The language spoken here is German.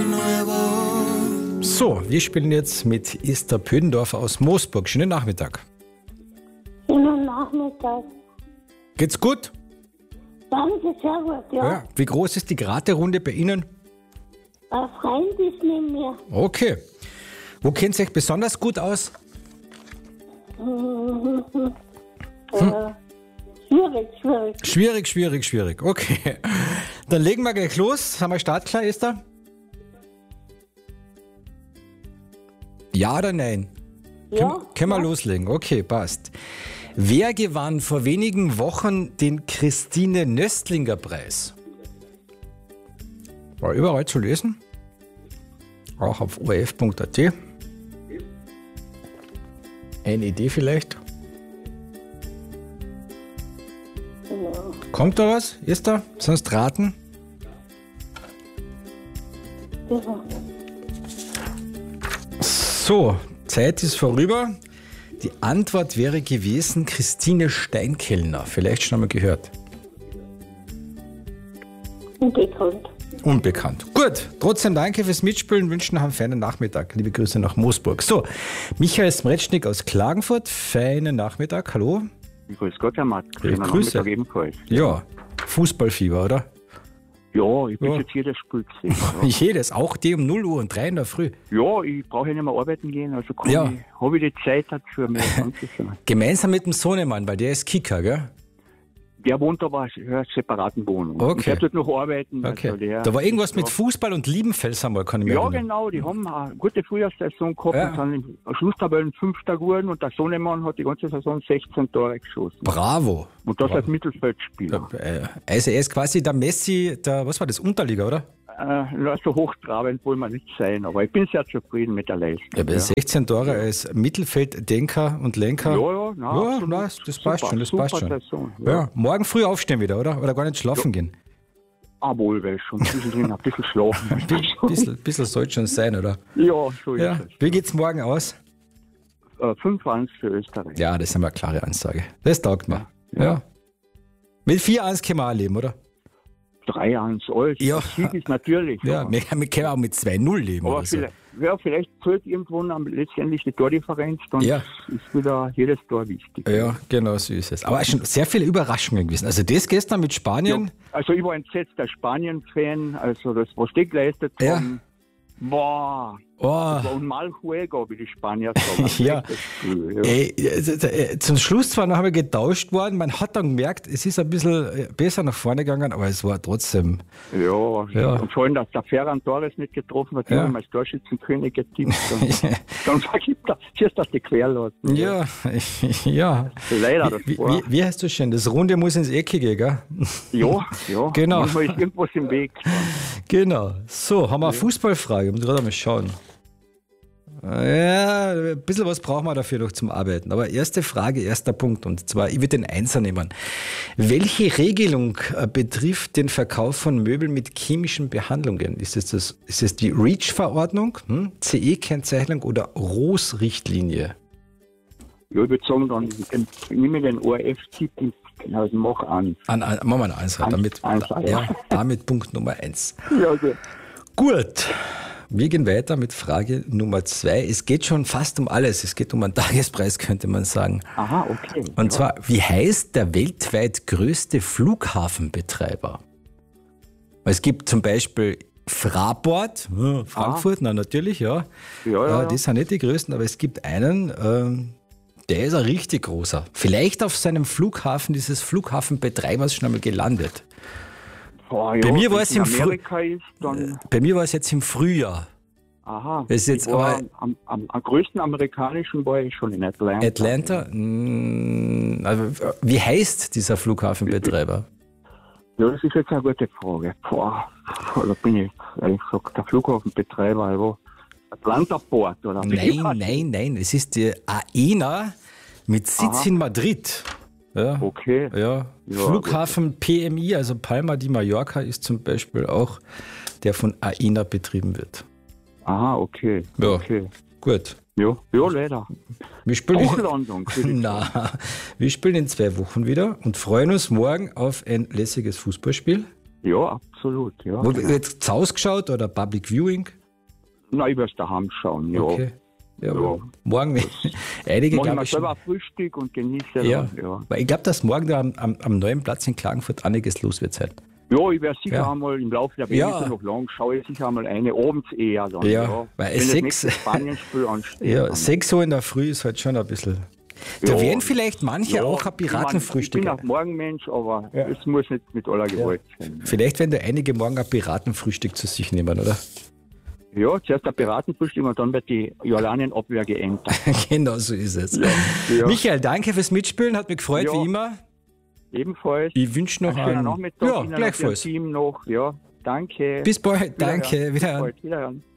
So, wir spielen jetzt mit Esther Pödendorfer aus Moosburg. Schönen Nachmittag. Schönen Nachmittag. Geht's gut? Danke, sehr gut, ja. Ja. Wie groß ist die Graterunde bei Ihnen? Ein Freund ist neben mir. Okay. Wo kennt ihr euch besonders gut aus? Schwierig. Okay. Dann legen wir gleich los. Haben wir startklar, Esther? Ja oder nein? Ja. Können wir loslegen? Okay, passt. Wer gewann vor wenigen Wochen den Christine-Nöstlinger-Preis? War überall zu lesen. Auch auf orf.at. Eine Idee vielleicht? Kommt da was? Ist da? Sonst raten? So, Zeit ist vorüber. Die Antwort wäre gewesen Christine Steinkellner. Vielleicht schon einmal gehört. Unbekannt. Gut, trotzdem danke fürs Mitspielen. Wünschen noch einen feinen Nachmittag. Liebe Grüße nach Moosburg. So, Michael Smretschnik aus Klagenfurt. Feinen Nachmittag. Hallo. Grüß Gott, Herr Matt. Grüße. Ebenfalls. Ja, Fußballfieber, oder? Ja, ich bin jetzt jedes Spiel gesehen. Ja. Jedes, auch die um 0 Uhr und 3 in der Früh. Ja, ich brauche ja nicht mehr arbeiten gehen, also habe ich die Zeit dazu, mir das anzuschauen. Gemeinsam mit dem Sohnemann, weil der ist Kicker, gell? Der wohnt aber in einer separaten Wohnung. Okay. Ich werde noch arbeiten. Okay. Also Da war irgendwas mit Fußball und Liebenfels einmal, kann ich mir erinnern. Genau, die haben eine gute Frühjahrssaison gehabt Ja. und sind im Schlusstabellen Fünfter geworden und der Sohnemann hat die ganze Saison 16 Tore geschossen. Bravo. Und das als Mittelfeldspieler. Also er ist quasi der Messi, was war das, Unterliga, oder? So hochtrabend wollen wir nicht sein, aber ich bin sehr zufrieden mit der Leistung. Ja, bei 16 Tore als Mittelfelddenker und Lenker. Absolut. Das passt schon, das passt schon. Saison, Ja, morgen früh aufstehen wieder, oder? Oder gar nicht schlafen gehen? Wohl, weil schon ein bisschen schlafen. Bisschen sollte schon sein, oder? Ja, so ist es. Wie geht's morgen aus? 5-1 für Österreich. Ja, das ist eine klare Ansage. Das taugt mir. Ja. Mit 4-1 können wir auch leben, oder? 3-1 alles. Ja. Sieg ist natürlich. Ja, wir können auch mit 2-0 leben. Aber oder so. vielleicht zählt irgendwann letztendlich die Tordifferenz, dann ist wieder jedes Tor wichtig. Ja, genau so ist es. Aber schon sehr viele Überraschungen gewesen. Also das gestern mit Spanien. Ja, also ich war entsetzt, der Spanien-Fan, also das, was die geleistet haben, boah. Das war ein Mal Juego, wie die Spanier sagen. Ja. Zum Schluss zwar noch einmal getauscht worden, man hat dann gemerkt, es ist ein bisschen besser nach vorne gegangen, aber es war trotzdem... Ja. Und vor allem, dass der Ferran Torres nicht getroffen hat, wenn man als Torschützenkönig getippt dann vergibt er, siehst du, dass die querlassen. Ja. Leider, das war. Wie heißt das schon? Das Runde muss ins Eckige, gell? Ja. Genau. Manchmal ist irgendwas im Weg. Genau. So, haben wir eine Fußballfrage. Ich muss gerade mal schauen. Ja, ein bisschen was brauchen wir dafür noch zum Arbeiten. Aber erste Frage, erster Punkt. Und zwar, ich würde den Einser nehmen. Welche Regelung betrifft den Verkauf von Möbeln mit chemischen Behandlungen? Ist es die REACH-Verordnung, CE-Kennzeichnung oder RoHS-Richtlinie? Ja, ich würde sagen, dann nehme ich den ORF-Tipp und mach an. Machen wir einen Einser. Damit Punkt Nummer 1. Ja, okay. Gut. Wir gehen weiter mit Frage Nummer 2. Es geht schon fast um alles. Es geht um einen Tagespreis, könnte man sagen. Aha, okay. Und zwar, wie heißt der weltweit größte Flughafenbetreiber? Es gibt zum Beispiel Fraport, Frankfurt, natürlich, ja. Die sind nicht die größten, aber es gibt einen, der ist ein richtig großer. Vielleicht auf seinem Flughafen dieses Flughafenbetreibers schon einmal gelandet. Bei mir war es jetzt im Frühjahr. Aha. Das ist jetzt am größten amerikanischen war ich schon in Atlanta. Atlanta? Wie heißt dieser Flughafenbetreiber? Ja, das ist jetzt eine gute Frage. Da bin ich ehrlich gesagt der Flughafenbetreiber. Also Atlanta Port, oder? Nein. Es ist die AENA mit Sitz in Madrid. Ja. Okay. Ja. Flughafen PMI, also Palma de Mallorca, ist zum Beispiel auch der von AENA betrieben wird. Aha, okay. Ja, okay. Gut. Ja, leider. Wir spielen in 2 Wochen wieder und freuen uns morgen auf ein lässiges Fußballspiel. Ja, absolut. Ja, Wo jetzt zu Hause geschaut oder Public Viewing? Nein, ich werde es daheim schauen, ja. Okay. Ja. Morgen, einige glaube ich ich selber Frühstück und genieße. Ja. Weil ich glaube, dass morgen da am neuen Platz in Klagenfurt einiges los wird sein. Ja, ich werde sicher einmal im Laufe der Woche noch lang schaue ich sicher einmal eine, abends eher dann. Ja, weil wenn 6 Spanienspiel ansteht. Ja, 6 Uhr in der Früh ist halt schon ein bisschen. Da werden vielleicht manche auch ein Piratenfrühstück. Ich bin ein Morgenmensch, aber es muss nicht mit aller Gewalt sein. Vielleicht werden da einige morgen ein Piratenfrühstück zu sich nehmen, oder? Ja, zuerst ein Piratenfrühstück und dann wird die Jordanien-Abwehr geändert. Genau so ist es. Ja. Michael, danke fürs Mitspielen, hat mich gefreut, wie immer. Ebenfalls. Ich wünsche noch einen Nachmittag. Ja, gleichfalls. Team noch. Ja, danke. Bis bald, danke. Wiederhören.